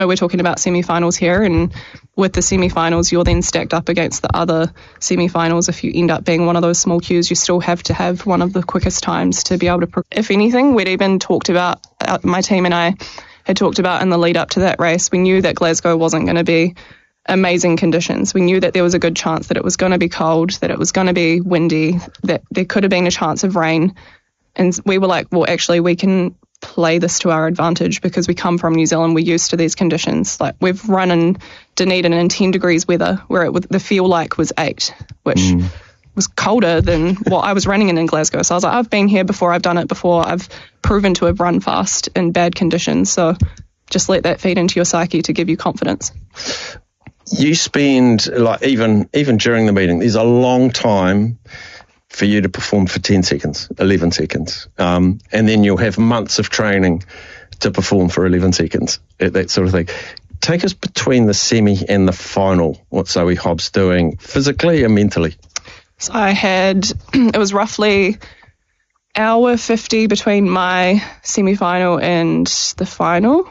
we're talking about semi-finals here, and with the semi-finals, you're then stacked up against the other semi-finals. If you end up being one of those small queues, you still have to have one of the quickest times to be able to, if anything, we'd even talked about, my team and I had talked about in the lead up to that race, we knew that Glasgow wasn't going to be amazing conditions. We knew that there was a good chance that it was going to be cold, that it was going to be windy, that there could have been a chance of rain. And we were like, well, actually, we can play this to our advantage because we come from New Zealand. We're used to these conditions. Like, we've run in Dunedin in 10 degrees weather where the feel like was 8, which was colder than what I was running in Glasgow. So I was like, I've been here before. I've done it before. I've proven to have run fast in bad conditions. So just let that feed into your psyche to give you confidence. You spend, like, even during the meeting, there's a long time for you to perform for 10 seconds, 11 seconds. And then you'll have months of training to perform for 11 seconds, that sort of thing. Take us between the semi and the final. What's Zoe Hobbs doing physically and mentally? So it was roughly hour 50 between my semi-final and the final.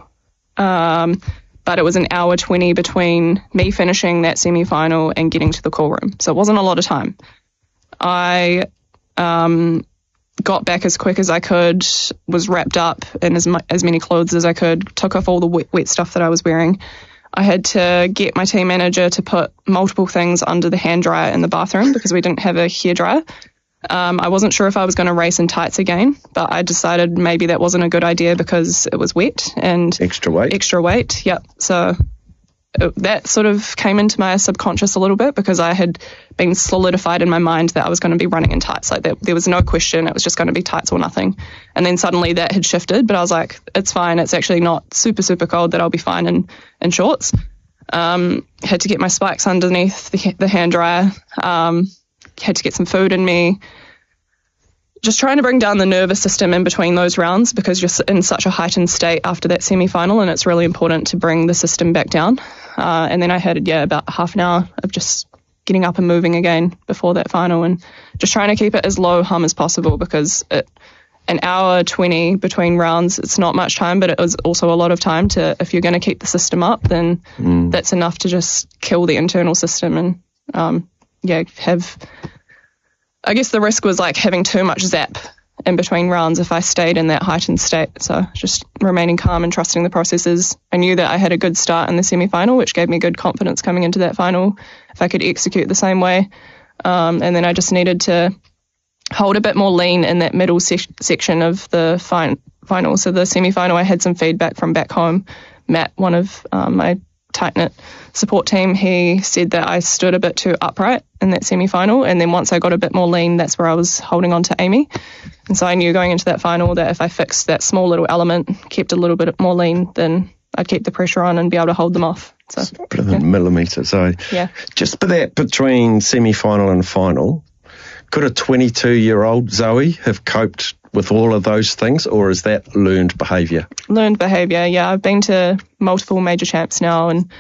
But it was an hour 20 between me finishing that semi-final and getting to the call room. So it wasn't a lot of time. I got back as quick as I could, was wrapped up in as many clothes as I could, took off all the wet stuff that I was wearing. I had to get my team manager to put multiple things under the hand dryer in the bathroom because we didn't have a hairdryer. I wasn't sure if I was going to race in tights again, but I decided maybe that wasn't a good idea because it was wet and extra weight. Yep. So that sort of came into my subconscious a little bit because I had been solidified in my mind that I was going to be running in tights. Like, there was no question. It was just going to be tights or nothing. And then suddenly that had shifted, but I was like, it's fine. It's actually not super, super cold, that I'll be fine in shorts. Had to get my spikes underneath the hand dryer. Had to get some food in me. Just trying to bring down the nervous system in between those rounds because you're in such a heightened state after that semi-final, and it's really important to bring the system back down. And then I had, about half an hour of just getting up and moving again before that final and just trying to keep it as low hum as possible because an hour 20 between rounds, it's not much time, but it was also a lot of time if you're going to keep the system up, then that's enough to just kill the internal system and, I guess the risk was like having too much zap in between rounds if I stayed in that heightened state. So just remaining calm and trusting the processes. I knew that I had a good start in the semi-final, which gave me good confidence coming into that final if I could execute the same way. And then I just needed to hold a bit more lean in that middle section of the final. So the semi-final, I had some feedback from back home. Matt, one of my tight-knit support team, he said that I stood a bit too upright in that semi-final, and then once I got a bit more lean, that's where I was holding on to Amy. And so I knew going into that final that if I fixed that small little element, kept a little bit more lean, then I'd keep the pressure on and be able to hold them off. So millimetres. So just for that between semi-final and final, could a 22-year-old Zoe have coped with all of those things, or is that learned behaviour? Learned behaviour, yeah. I've been to multiple major champs now, and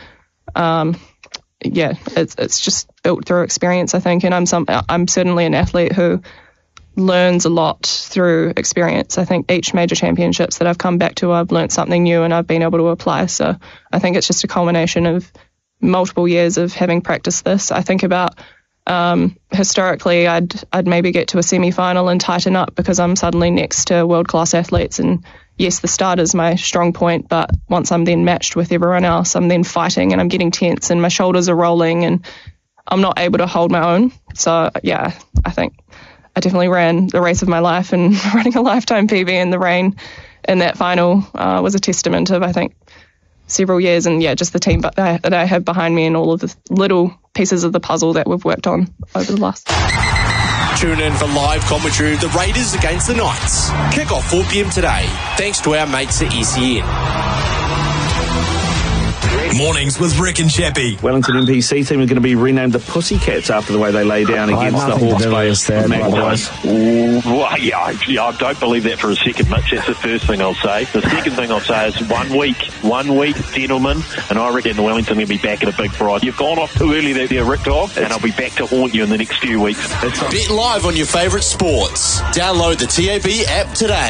it's just built through experience, I think. And I'm certainly an athlete who learns a lot through experience. I think each major championships that I've come back to, I've learned something new and I've been able to apply. So I think it's just a culmination of multiple years of having practiced this. I think about historically, I'd maybe get to a semi-final and tighten up because I'm suddenly next to world-class athletes. And yes, the start is my strong point, but once I'm then matched with everyone else, I'm then fighting and I'm getting tense and my shoulders are rolling and I'm not able to hold my own. So, yeah, I think I definitely ran the race of my life, and running a lifetime PB in the rain in that final was a testament of, I think, several years, and just the team that I have behind me and all of the little pieces of the puzzle that we've worked on over the last. Tune in for live commentary of the Raiders against the Knights. Kick off 4 p.m. today, thanks to our mates at SEN. Mornings with Rick and Chappie. Wellington NPC team are going to be renamed the Pussycats after the way they lay down against the Hawke's Bay Magpies. I don't believe that for a second, Mitch. That's the first thing I'll say. The second thing I'll say is 1 week, gentlemen, and I reckon the Wellington will be back at a big prize. You've gone off too early there, Rick Dog, and I'll be back to haunt you in the next few weeks. Bet live on your favourite sports. Download the TAB app today.